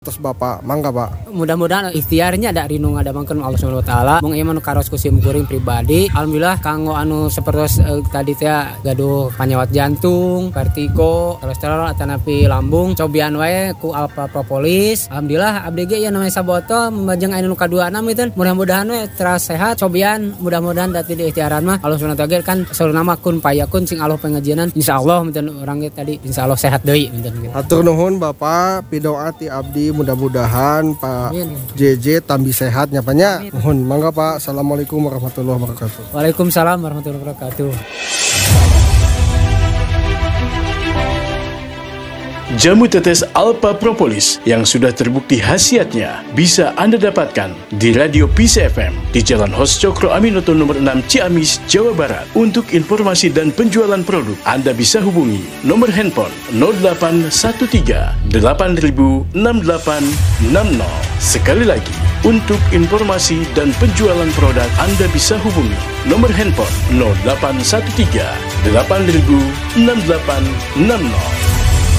Terus Bapak, mangga Pak. Mudah-mudahan ikhtiarnya ada rinung ada mangken Allah Subhanahu wa taala. Mung ieu mah karos kusim kuring pribadi. Alhamdulillah kanggo anu sapertos tadi teh gaduh panyawat jantung, vertigo, kolesterol atanapi lambung, cobian wae ku alpha propolis. Alhamdulillah abdi ge ieu namanya sabotol membajeng anu kaduana meuteun. Mudah-mudahan we teras sehat cobian mudah-mudahan dati di ikhtiaran mah Allah Subhanahu wa taala kan saur nama kun payakun sing Allah pengajianan insyaallah meuteun urang ge tadi insyaallah sehat deui meuteun. Hatur nuhun Bapak, pidoa ti abdi mudah-mudahan Pak JJ tambi sehatnya Pak nya. Mohon mangga Pak. Assalamualaikum warahmatullahi wabarakatuh. Waalaikumsalam warahmatullahi wabarakatuh. Jamu tetes Alpha Propolis yang sudah terbukti khasiatnya bisa Anda dapatkan di Radio Peace FM di Jalan Hos Cokro Aminoto nomor 6 Ciamis, Jawa Barat. Untuk informasi dan penjualan produk, Anda bisa hubungi nomor handphone 0813 8000 6860. Sekali lagi, untuk informasi dan penjualan produk, Anda bisa hubungi nomor handphone 0813 8000 6860.